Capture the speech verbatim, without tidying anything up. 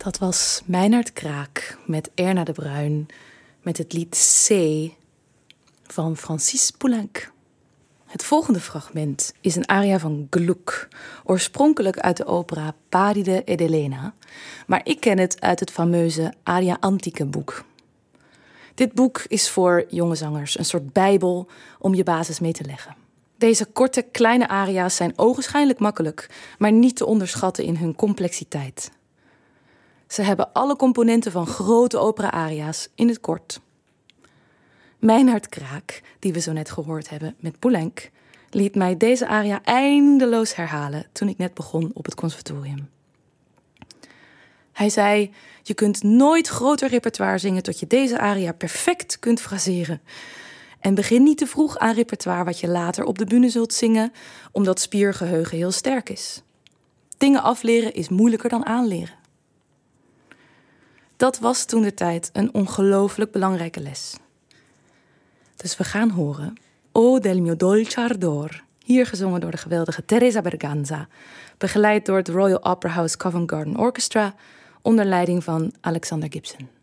Dat was Meinhard Kraak met Erna de Bruin met het lied C van Francis Poulenc. Het volgende fragment is een aria van Gluck, oorspronkelijk uit de opera Paride ed Elena, maar ik ken het uit het fameuze Aria Antiche boek. Dit boek is voor jonge zangers een soort bijbel om je basis mee te leggen. Deze korte, kleine aria's zijn ogenschijnlijk makkelijk, maar niet te onderschatten in hun complexiteit. Ze hebben alle componenten van grote opera-aria's in het kort. Meinhard Kraak, die we zo net gehoord hebben met Poulenc, liet mij deze aria eindeloos herhalen toen ik net begon op het conservatorium. Hij zei, je kunt nooit groter repertoire zingen tot je deze aria perfect kunt fraseren. En begin niet te vroeg aan repertoire wat je later op de bühne zult zingen, omdat spiergeheugen heel sterk is. Dingen afleren is moeilijker dan aanleren. Dat was toentertijd een ongelooflijk belangrijke les. Dus we gaan horen O del mio dolce ardor, hier gezongen door de geweldige Teresa Berganza, begeleid door het Royal Opera House Covent Garden Orchestra onder leiding van Alexander Gibson.